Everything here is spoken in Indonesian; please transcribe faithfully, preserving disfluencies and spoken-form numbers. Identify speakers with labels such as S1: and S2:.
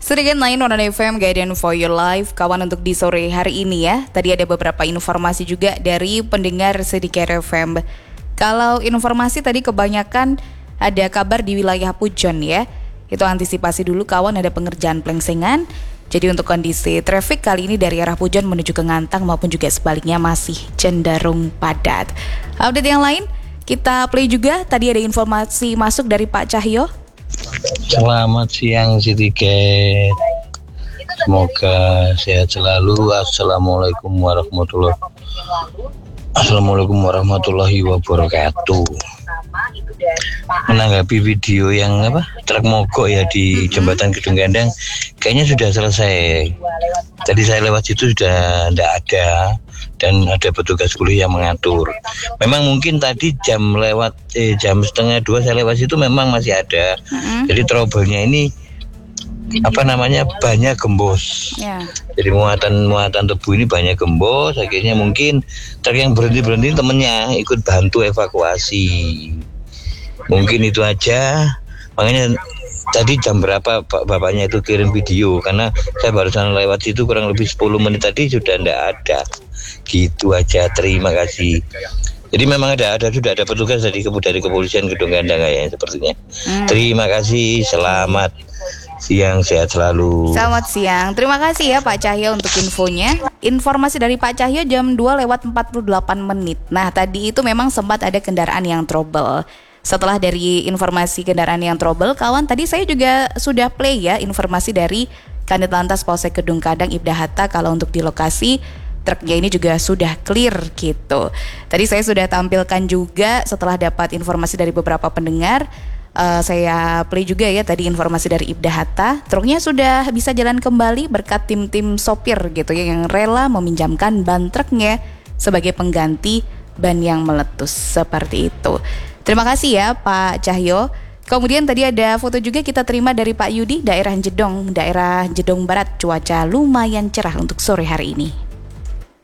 S1: Sedikit lain on F M Guidance for Your Life, kawan, untuk di sore hari ini ya. Tadi ada beberapa informasi juga dari pendengar Sedikit F M. Kalau informasi tadi kebanyakan ada kabar di wilayah Pujon ya. Itu antisipasi dulu kawan, ada pengerjaan plengsengan. Jadi untuk kondisi traffic kali ini dari arah Pujon menuju ke Ngantang maupun juga sebaliknya masih cenderung padat. Update yang lain, kita play juga. Tadi ada informasi masuk dari Pak Cahyo.
S2: Selamat siang Sitiket. Semoga sehat selalu. Assalamualaikum warahmatullahi Assalamualaikum warahmatullahi wabarakatuh. Menanggapi video yang apa truk mogok ya di jembatan Gedung Gandang, kayaknya sudah selesai. Tadi saya lewat situ sudah tidak ada dan ada petugas kuliah yang mengatur. Memang mungkin tadi jam lewat eh, jam setengah dua saya lewat situ memang masih ada. Mm-hmm. Jadi trouble-nya ini apa namanya banyak gembos. Yeah. Jadi muatan muatan tebu ini banyak gembos. Akhirnya mungkin truk yang berhenti berhenti temennya ikut bantu evakuasi. Mungkin itu aja. Makanya tadi jam berapa bapaknya itu kirim video, karena saya barusan lewat situ kurang lebih sepuluh menit tadi sudah tidak ada. Gitu aja, terima kasih. Jadi memang ada ada sudah ada petugas dari dari kepolisian Gedung Gandang ya sepertinya. Hmm. Terima kasih, selamat siang, sehat selalu.
S1: Selamat siang, terima kasih ya Pak Cahyo untuk infonya. Informasi dari Pak Cahyo jam dua lewat empat puluh delapan menit. Nah tadi itu memang sempat ada kendaraan yang trouble. Setelah dari informasi kendaraan yang trouble, kawan, tadi saya juga sudah play ya informasi dari Kanit Lantas Polsek Gedung Gandang Ibda Hatta kalau untuk di lokasi truknya ini juga sudah clear gitu. Tadi saya sudah tampilkan juga setelah dapat informasi dari beberapa pendengar. Uh, saya play juga ya tadi informasi dari Ibda Hatta, truknya sudah bisa jalan kembali berkat tim-tim sopir gitu ya yang rela meminjamkan ban truknya sebagai pengganti ban yang meletus seperti itu. Terima kasih ya Pak Cahyo. Kemudian tadi ada foto juga kita terima dari Pak Yudi, daerah Jedong, daerah Jedong Barat, cuaca lumayan cerah untuk sore hari ini.